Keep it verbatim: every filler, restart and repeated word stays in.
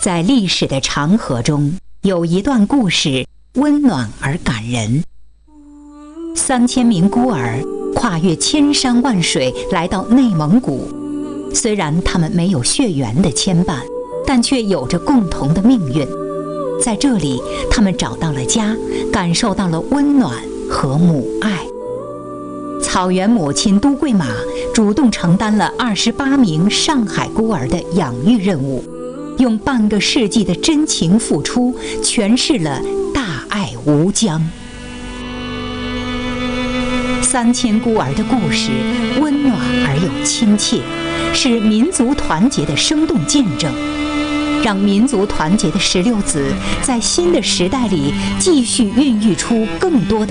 在历史的长河中，有一段故事温暖而感人。三千名孤儿跨越千山万水来到内蒙古，虽然他们没有血缘的牵绊，但却有着共同的命运。在这里，他们找到了家，感受到了温暖和母爱。草原母亲都桂马主动承担了二十八名上海孤儿的养育任务，用半个世纪的真情付出，诠释了大爱无疆。三千孤儿的故事温暖而又亲切，是民族团结的生动见证。让民族团结的石榴籽在新的时代里继续孕育出更多的